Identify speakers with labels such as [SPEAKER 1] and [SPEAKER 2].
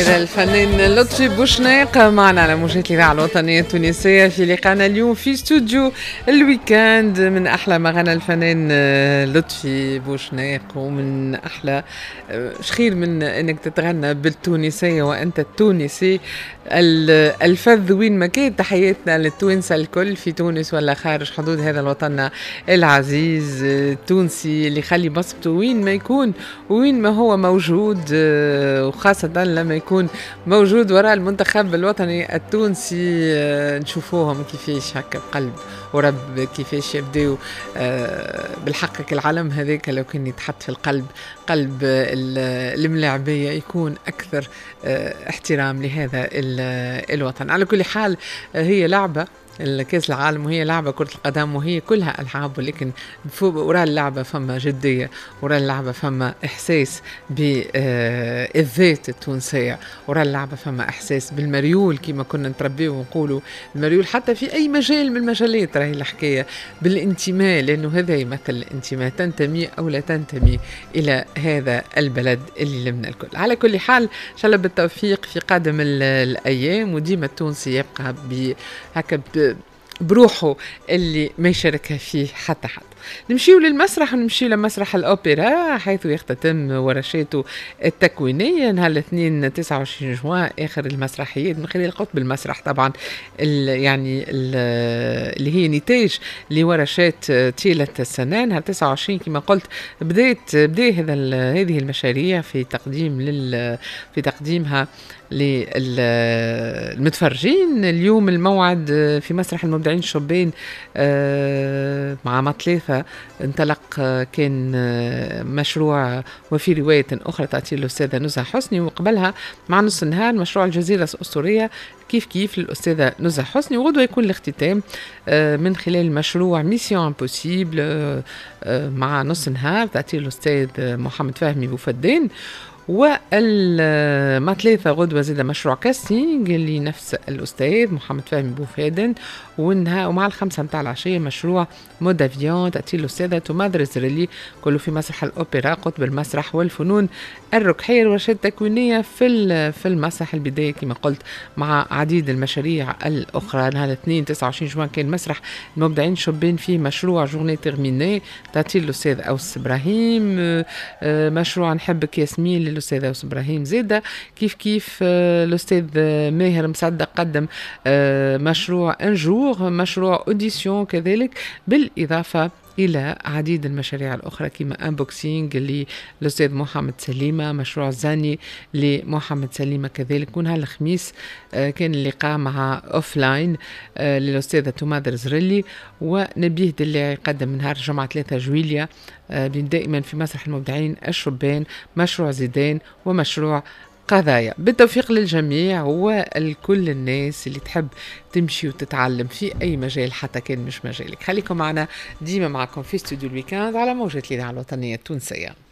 [SPEAKER 1] هذا الفنان لطفي بوشناق معنا على موجات الإذاعة الوطنية التونسية في لقاءنا اليوم في استوديو الويكاند. من أحلى ما غنى الفنان لطفي بوشناق، ومن أحلى شخير من أنك تتغنى بالتونسية وأنت التونسي الفذ وين ما كان. تحياتنا للتوانسة الكل في تونس ولا خارج حدود هذا الوطن العزيز التونسي اللي يخلي بصمته وين ما يكون وين ما هو موجود، وخاصة لما يكون موجود وراء المنتخب الوطني التونسي. نشوفوهم كيفاش هكا بقلب ورب، كيفاش يبداو بالحق العالم هذاك لو كان يتحط في القلب، قلب الملاعبية يكون أكثر احترام لهذا الوطن. على كل حال هي لعبة الكاس العالم وهي لعبة كرة القدم وهي كلها ألعاب، ولكن وراء اللعبة فما جدية، وراء اللعبة فما إحساس بالذات التونسية، وراء اللعبة فما إحساس بالمريول كما كنا نتربيه ونقولوا المريول حتى في أي مجال من المجالات. راهي الحكاية بالانتماء، لأنه هذا يمثل الانتماء، تنتمي أو لا تنتمي إلى هذا البلد اللي لمنا الكل. على كل حال إن شاء الله بالتوفيق في قادم الأيام، وديما التونسي يبقى هكا بروحه اللي ما يشاركها فيه حتى حد. نمشيو للمسرح ونمشيو لمسرح الأوبرا حيث يختتم ورشاته التكوينية نهار الاثنين 29 جوان آخر المسرحيات من خلال قطب المسرح طبعا اللي هي نتاج لورشات طيلة السنة. نهار 29 كما قلت بدا هذه المشاريع في تقديمها للمتفرجين. اليوم الموعد في مسرح المبدعين الشبان مع مطلثة انطلق كان مشروع وفي رواية أخرى تأتي الأستاذة نزهة حسني، وقبلها مع نص النهار مشروع الجزيرة الأسطورية كيف للأستاذة نزهة حسني. وغدوة يكون الاختتام من خلال مشروع ميسيون امبوسيبل مع نص النهار تأتي الأستاذ محمد فهمي بوفدان. والمثلاثة غدوة زاد مشروع كاستينج اللي نفس الأستاذ محمد فهمي بوفادن، ومع 5 متاع العشية مشروع مودافيون تأتي الأستاذة توماد رزرلي، كله في مسرح الأوبرا قطب المسرح والفنون الركحية. الورشات التكوينية في المسرح البداية كما قلت مع عديد المشاريع الأخرى. نهار الاثنين 29 جوان كان مسرح المبدعين شبان فيه مشروع جورني تيرميني تأتي الأستاذ أوس إبراهيم، مشروع نحبك ياسمين للأستاذ أوس إبراهيم زيدة، كيف الأستاذ ماهر مسعدة قدم مشروع انجور، مشروع أوديسيون كذلك، بالإضافة إلى عديد المشاريع الأخرى كما أنبوكسينج للأستاذ محمد سليمة، مشروع زاني لمحمد سليمة كذلك. كونها الخميس كان اللقاء مع أوفلاين للأستاذة توماد رزرلي، ونبيه دلي يقدم من نهار جمعة 3 جويليا دائما في مسرح المبدعين الشبان مشروع زيدان ومشروع قضايا. بالتوفيق للجميع والكل الناس اللي تحب تمشي وتتعلم في أي مجال حتى كان مش مجالك. خليكم معنا ديما معكم في استوديو الويكاند على موجة الإذاعة الوطنية التونسية.